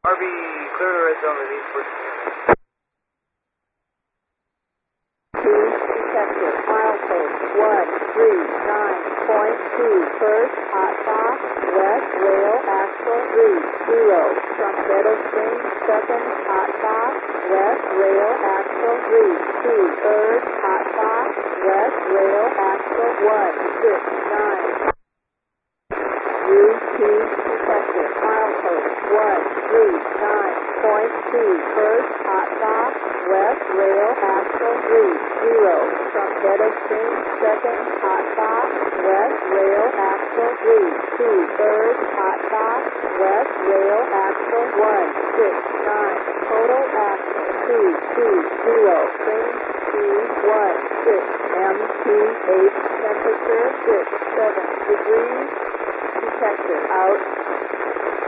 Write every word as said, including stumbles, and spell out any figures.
R B, clear the red zone, release for two, detector, milepost one three nine point two, first, hot box, west, rail, axle, read, zero, from Meadow Spring, second, hot box, west, rail, axle, read, two, third, hot box, west, rail, axle, one, six, nine. U two, detector, milepost one three nine point two, first, hot box, west, rail, axle, read, zero, from Meadow Spring, second, hot box, west, rail, axle, read, two, third, hot box, west, rail, axle, one, six, nine, total axle, two, two, zero, range, two, one, six, M T H, temperature, six, seven degrees, detector out.